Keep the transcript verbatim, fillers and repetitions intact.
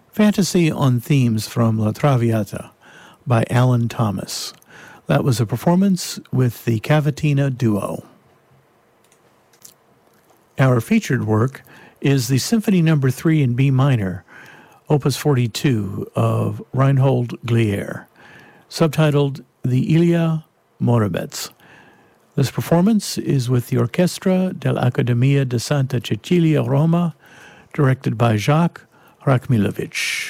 Fantasy on Themes from La Traviata by Alan Thomas. That was a performance with the Cavatina Duo. Our featured work is the Symphony Number three in B minor, Opus forty-two of Reinhold Glier, subtitled The Ilia Moribets. This performance is with the Orchestra dell'Accademia di Santa Cecilia, Roma, directed by Jacques Rachmilovich.